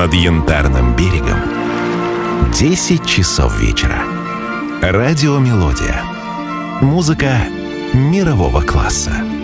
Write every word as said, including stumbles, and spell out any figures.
над Янтарным берегом десять часов вечера. Радио «Мелодия». Музыка мирового класса.